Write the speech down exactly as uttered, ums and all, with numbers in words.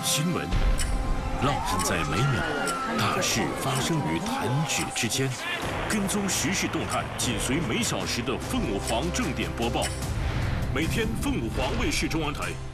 新闻浪漫在每秒，大事发生于弹指之间。跟踪时事动态，紧随每小时的凤凰正点播报。每天凤凰卫视中文台